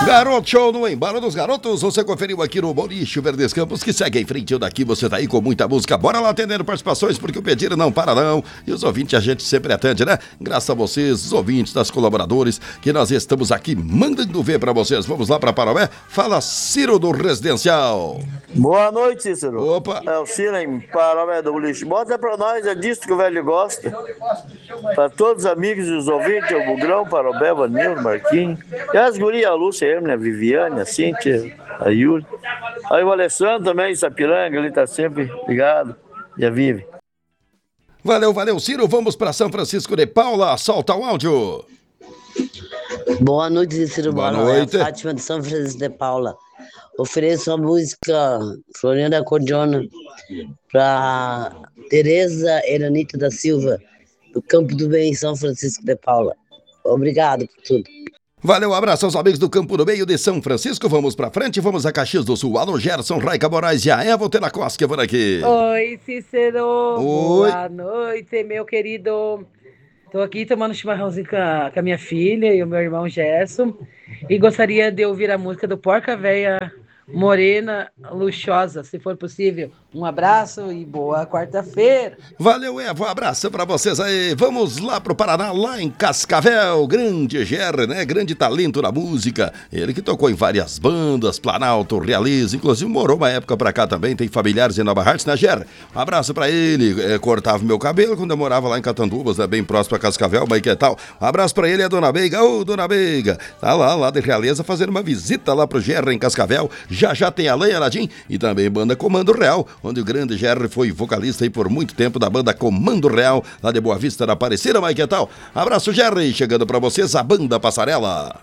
Garoto Show no Embalo dos Garotos, você conferiu aqui no Boliche Verdes Campos, que segue em frente. Daqui você tá aí com muita música. Bora lá atendendo participações, porque o pedir não para não. E os ouvintes a gente sempre atende, né? Graças a vocês, os ouvintes, das colaboradores, que nós estamos aqui mandando ver pra vocês. Vamos lá pra Parobé. Fala, Ciro do Residencial. Boa noite, Cícero. Opa. É o Ciro em Parobé do Boliche. Bota pra nós, é disso que o velho gosta. Pra todos os amigos e os ouvintes, o Bugrão, Parobé, Vanildo, Marquinhos. E as gurias, a Lúcia, a Viviane, a Cíntia, a Yuri. Aí o Alessandro também, Sapiranga, ele tá sempre ligado. Já vive. Valeu, valeu, Ciro. Vamos pra São Francisco de Paula. Solta o áudio. Boa noite, Ciro. Boa noite. É a Fátima de São Francisco de Paula. Ofereço a música Florinda da Cordiona para Tereza Eranita da Silva, do Campo do Bem, em São Francisco de Paula. Obrigado por tudo. Valeu, abraço aos amigos do Campo do Meio de São Francisco. Vamos pra frente, vamos a Caxias do Sul. Alô, Gerson, Raica Moraes e a Eva Telacoski por aqui. Oi, Cícero. Oi. Boa noite, meu querido. Tô aqui tomando chimarrãozinho com a minha filha e o meu irmão Gerson. E gostaria de ouvir a música do Porca Véia Morena Luxuosa, se for possível. Um abraço e boa quarta-feira. Valeu, Eva, um abraço pra vocês aí. Vamos lá pro Paraná, lá em Cascavel. Grande Ger, né? Grande talento na música. Ele que tocou em várias bandas, Planalto, Realiza, inclusive morou uma época pra cá também. Tem familiares em Nova Hartz, né, Ger? Um abraço pra ele. Cortava meu cabelo quando eu morava lá em Catanduvas, né? Bem próximo a Cascavel, mas que tal? Um abraço pra ele e a Dona Beiga. Ô, Dona Beiga, tá lá de Realiza fazendo uma visita lá pro Ger em Cascavel. Já tem a Leia Nadim e também banda Comando Real, onde o grande Jerry foi vocalista aí por muito tempo da banda Comando Real, lá de Boa Vista da Aparecida, mas que tal? Abraço, Jerry, chegando pra vocês a banda Passarela.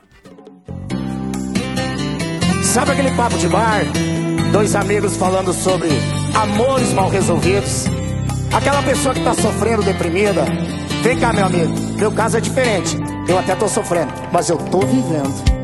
Sabe aquele papo de bar? Dois amigos falando sobre amores mal resolvidos. Aquela pessoa que tá sofrendo, deprimida. Vem cá, meu amigo, meu caso é diferente. Eu até tô sofrendo, mas eu tô vivendo.